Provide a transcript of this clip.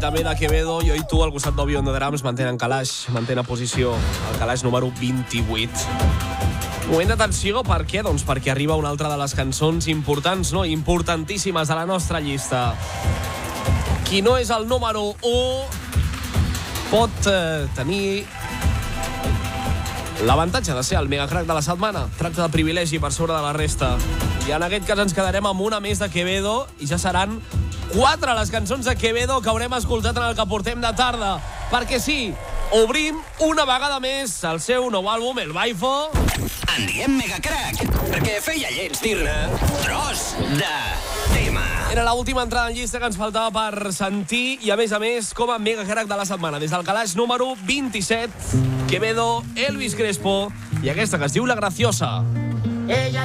També de Quevedo, jo i tu al costat del Beyond the Drums mantenen calaix, mantenen posició el calaix número 28. Moment d'atenció, per què? Doncs perquè arriba una altra de les cançons importants, no? Importantíssimes de la nostra llista. Qui no és el número 1 pot tenir l'avantatge de ser el megacrack de la setmana. Tracta de privilegi per sobre de la resta. I en aquest cas ens quedarem amb una més de Quevedo i ja seran 4 les cançons de Quevedo que haurem escoltat en el que portem de tarda. Perquè sí, obrim una vegada més el seu nou àlbum, El Baifo. En diem Megacrack, perquè feia lleig dir-ne tros de tema. Era l'última entrada en llista que ens faltava per sentir i, a més, com a megacrack de la setmana. Des del calaix número 27, Quevedo, Elvis Crespo i aquesta que es diu La Graciosa.